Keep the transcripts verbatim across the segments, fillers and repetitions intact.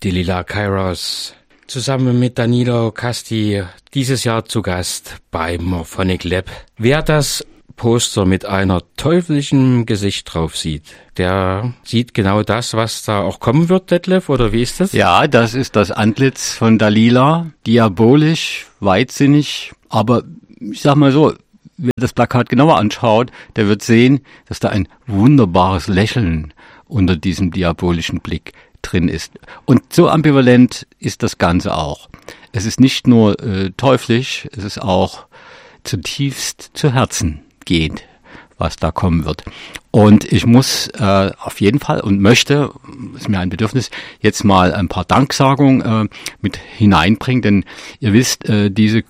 Delilah Kairos zusammen mit Danilo Casti dieses Jahr zu Gast bei Morphonic Lab. Wer das Poster mit einer teuflischen Gesicht drauf sieht, der sieht genau das, was da auch kommen wird, Detlef, oder wie ist das? Ja, das ist das Antlitz von Delilah, diabolisch, weitsinnig, aber ich sag mal so, wer das Plakat genauer anschaut, der wird sehen, dass da ein wunderbares Lächeln unter diesem diabolischen Blick drin ist. Und so ambivalent ist das Ganze auch. Es ist nicht nur äh, teuflisch, es ist auch zutiefst zu Herzen gehend, was da kommen wird. Und ich muss äh, auf jeden Fall und möchte, ist mir ein Bedürfnis, jetzt mal ein paar Danksagungen äh, mit hineinbringen, denn ihr wisst, äh, diese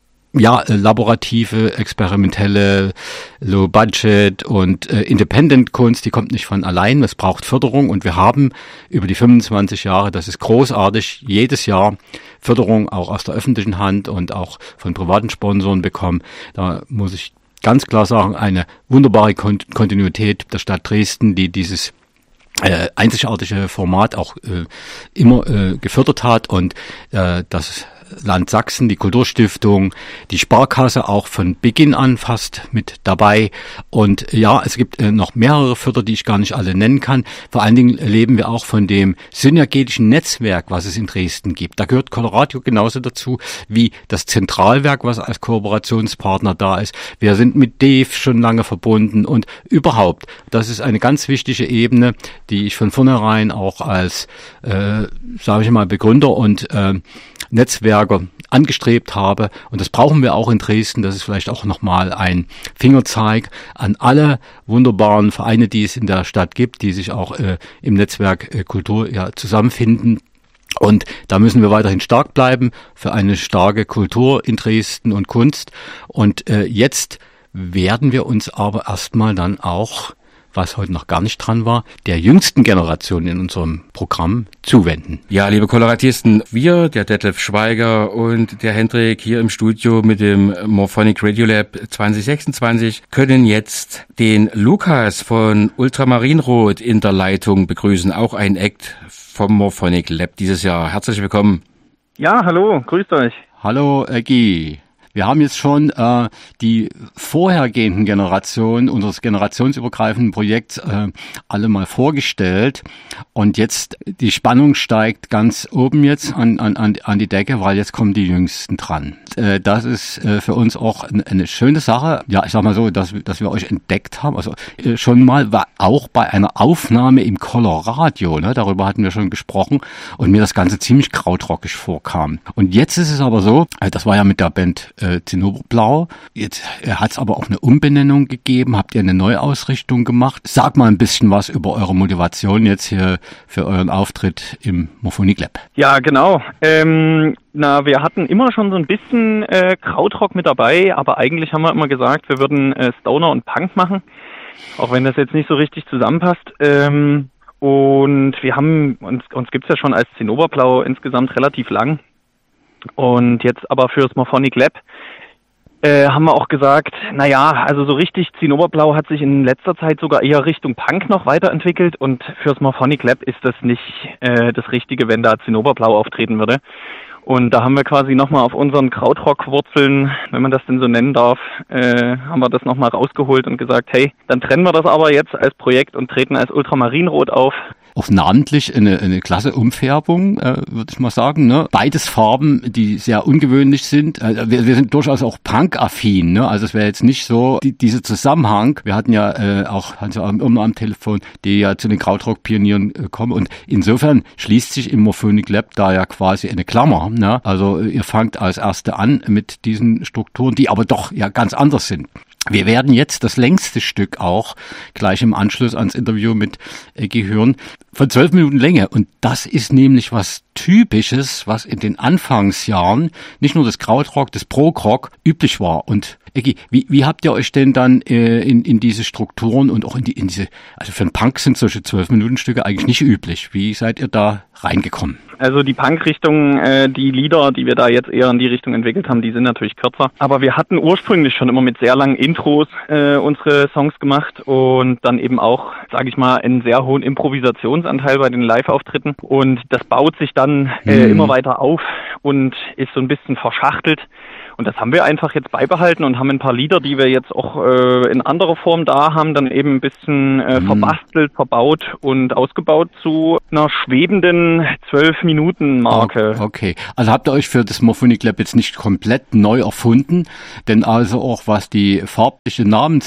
ja, laborative, experimentelle, Low-Budget und äh, Independent-Kunst, die kommt nicht von allein, es braucht Förderung und wir haben über die fünfundzwanzig Jahre, das ist großartig, jedes Jahr Förderung auch aus der öffentlichen Hand und auch von privaten Sponsoren bekommen. Da muss ich ganz klar sagen, eine wunderbare Kont- Kontinuität der Stadt Dresden, die dieses äh, einzigartige Format auch äh, immer äh, gefördert hat und äh, das Land Sachsen, die Kulturstiftung, die Sparkasse auch von Beginn an fast mit dabei. Und ja, es gibt äh, noch mehrere Förder, die ich gar nicht alle nennen kann. Vor allen Dingen leben wir auch von dem synergetischen Netzwerk, was es in Dresden gibt. Da gehört Coloradio genauso dazu wie das Zentralwerk, was als Kooperationspartner da ist. Wir sind mit D E F schon lange verbunden und überhaupt, das ist eine ganz wichtige Ebene, die ich von vornherein auch als, äh, sage ich mal, Begründer und äh, Netzwerker angestrebt habe. Und das brauchen wir auch in Dresden. Das ist vielleicht auch nochmal ein Fingerzeig an alle wunderbaren Vereine, die es in der Stadt gibt, die sich auch äh, im Netzwerk äh, Kultur ja zusammenfinden. Und da müssen wir weiterhin stark bleiben für eine starke Kultur in Dresden und Kunst. Und äh, jetzt werden wir uns aber erstmal dann auch, was heute noch gar nicht dran war, der jüngsten Generation in unserem Programm zuwenden. Ja, liebe Koloratisten, wir, der Detlef Schweiger und der Hendrik hier im Studio mit dem Morphonic Radio Lab zwanzig sechsundzwanzig können jetzt den Lukas von Ultramarinrot in der Leitung begrüßen. Auch ein Act vom Morphonic Lab dieses Jahr. Herzlich willkommen. Ja, hallo, grüßt euch. Hallo, Eggy. Wir haben jetzt schon äh, die vorhergehenden Generationen unseres generationsübergreifenden Projekts äh, alle mal vorgestellt und jetzt die Spannung steigt ganz oben jetzt an an an die Decke, weil jetzt kommen die Jüngsten dran. Äh, das ist äh, für uns auch eine, eine schöne Sache. Ja, ich sag mal so, dass dass wir euch entdeckt haben. Also äh, schon mal war auch bei einer Aufnahme im Coloradio, ne, darüber hatten wir schon gesprochen und mir das Ganze ziemlich krautrockig vorkam. Und jetzt ist es aber so, äh, das war ja mit der Band Äh, Zinnoberblau. Jetzt äh, hat es aber auch eine Umbenennung gegeben. Habt ihr eine Neuausrichtung gemacht? Sag mal ein bisschen was über eure Motivation jetzt hier für euren Auftritt im Morphonic Lab. Ja, genau. Ähm, na, wir hatten immer schon so ein bisschen äh, Krautrock mit dabei, aber eigentlich haben wir immer gesagt, wir würden äh, Stoner und Punk machen, auch wenn das jetzt nicht so richtig zusammenpasst. Ähm, und wir haben, uns, uns gibt's ja schon als Zinnoberblau insgesamt relativ lang. Und jetzt aber fürs Morphonic Lab äh, haben wir auch gesagt, naja, also so richtig Zinnoberblau hat sich in letzter Zeit sogar eher Richtung Punk noch weiterentwickelt und fürs Morphonic Lab ist das nicht äh, das Richtige, wenn da Zinnoberblau auftreten würde. Und da haben wir quasi nochmal auf unseren Krautrock-Wurzeln, wenn man das denn so nennen darf, äh, haben wir das nochmal rausgeholt und gesagt, hey, dann trennen wir das aber jetzt als Projekt und treten als Ultramarinrot auf. Auch namentlich eine, eine klasse Umfärbung, äh, würde ich mal sagen. Ne? Beides Farben, die sehr ungewöhnlich sind. Äh, wir, wir sind durchaus auch Punk-affin. Ne? Also es wäre jetzt nicht so, die, dieser Zusammenhang. Wir hatten ja äh, auch Hans immer am Telefon, die ja zu den Krautrock-Pionieren äh, kommen. Und insofern schließt sich im Morphonic Lab da ja quasi eine Klammer. Ne? Also ihr fangt als Erste an mit diesen Strukturen, die aber doch ja ganz anders sind. Wir werden jetzt das längste Stück auch gleich im Anschluss ans Interview mit Eggy hören, von zwölf Minuten Länge. Und das ist nämlich was Typisches, was in den Anfangsjahren nicht nur des Krautrock, des Prog-Rock üblich war. Und Eggi, wie, wie habt ihr euch denn dann äh, in, in diese Strukturen und auch in, die, in diese, also für einen Punk sind solche zwölf-Minuten-Stücke eigentlich nicht üblich. Wie seid ihr da reingekommen? Also die Punk-Richtung, äh, die Lieder, die wir da jetzt eher in die Richtung entwickelt haben, die sind natürlich kürzer. Aber wir hatten ursprünglich schon immer mit sehr langen Intros äh, unsere Songs gemacht und dann eben auch, sage ich mal, einen sehr hohen Improvisationsanteil bei den Live-Auftritten. Und das baut sich dann äh, mhm. immer weiter auf und ist so ein bisschen verschachtelt. Und das haben wir einfach jetzt beibehalten und haben ein paar Lieder, die wir jetzt auch äh, in anderer Form da haben, dann eben ein bisschen äh, verbastelt, verbaut und ausgebaut zu einer schwebenden zwölf-Minuten-Marke. Okay, also habt ihr euch für das Morphonic Lab jetzt nicht komplett neu erfunden, denn also auch was die farbliche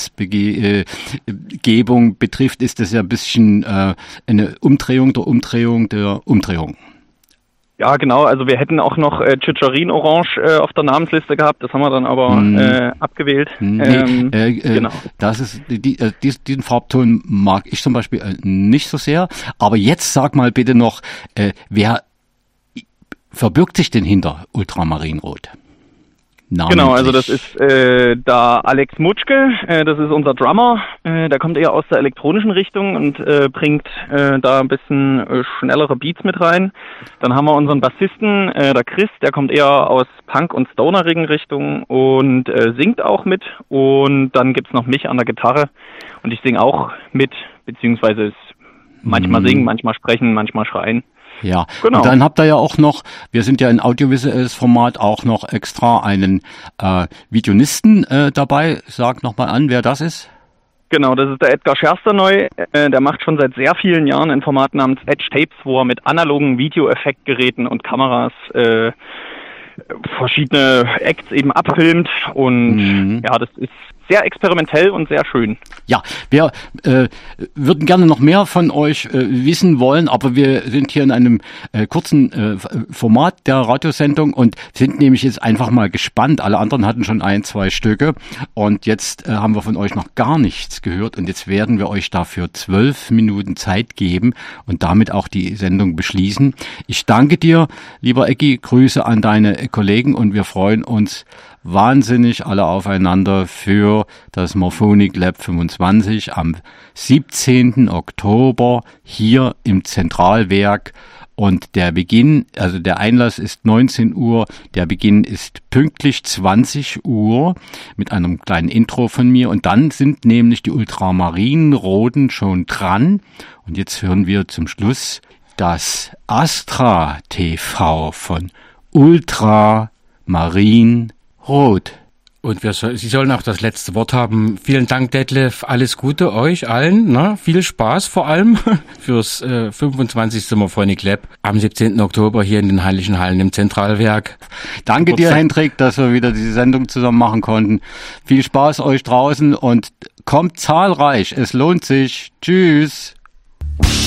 Namensgebung betrifft, ist das ja ein bisschen äh, eine Umdrehung der Umdrehung der Umdrehung. Ja, genau. Also wir hätten auch noch äh, Cicerin Orange äh, auf der Namensliste gehabt. Das haben wir dann aber mm. äh, abgewählt. Nee, ähm, äh, äh, genau. Das ist die, äh, diesen Farbton mag ich zum Beispiel äh, nicht so sehr. Aber jetzt sag mal bitte noch, äh, wer verbirgt sich denn hinter Ultramarinrot? Namentlich. Genau, also das ist äh, da Alex Mutschke, äh, das ist unser Drummer, äh, der kommt eher aus der elektronischen Richtung und äh, bringt äh, da ein bisschen äh, schnellere Beats mit rein. Dann haben wir unseren Bassisten, äh, der Chris, der kommt eher aus Punk- und Stonerigen Richtung und äh, singt auch mit. Und dann gibt's noch mich an der Gitarre und ich singe auch mit, beziehungsweise ist manchmal mm. singen, manchmal sprechen, manchmal schreien. Ja, genau. Und dann habt ihr ja auch noch, wir sind ja in audiovisuelles Format, auch noch extra einen äh, Videonisten äh, dabei. Sag nochmal an, wer das ist. Genau, das ist der Edgar Schersterneu. Äh, der macht schon seit sehr vielen Jahren ein Format namens Edge Tapes, wo er mit analogen Videoeffektgeräten und Kameras äh, verschiedene Acts eben abfilmt. Und mhm. ja, das ist sehr experimentell und sehr schön. Ja, wir äh, würden gerne noch mehr von euch äh, wissen wollen, aber wir sind hier in einem äh, kurzen äh, Format der Radiosendung und sind nämlich jetzt einfach mal gespannt. Alle anderen hatten schon ein, zwei Stücke und jetzt äh, haben wir von euch noch gar nichts gehört und jetzt werden wir euch dafür zwölf Minuten Zeit geben und damit auch die Sendung beschließen. Ich danke dir, lieber Eggi, Grüße an deine Kollegen und wir freuen uns wahnsinnig alle aufeinander für das Morphonic Lab fünfundzwanzig am siebzehnten Oktober hier im Zentralwerk. Und der Beginn, also der Einlass ist neunzehn Uhr, der Beginn ist pünktlich zwanzig Uhr mit einem kleinen Intro von mir. Und dann sind nämlich die Ultramarinroten schon dran. Und jetzt hören wir zum Schluss das Astra T V von Ultramarin Rot. Und wir soll, Sie sollen auch das letzte Wort haben. Vielen Dank, Detlef. Alles Gute euch allen. Ne? Viel Spaß vor allem fürs äh, fünfundzwanzigste Morphonic Lab am siebzehnten Oktober hier in den Heiligen Hallen im Zentralwerk. Danke dir, Hendrik, dass wir wieder diese Sendung zusammen machen konnten. Viel Spaß euch draußen und kommt zahlreich. Es lohnt sich. Tschüss.